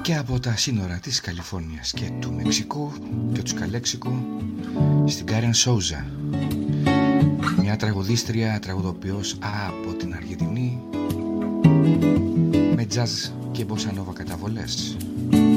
και από τα σύνορα της Καλιφόρνιας και του Μεξικού και του Σκαλέξικου στην Κάρεν Σόουζα, μια τραγουδίστρια, τραγουδοποιός από την Αργεντινή με jazz και bossa nova καταβολές.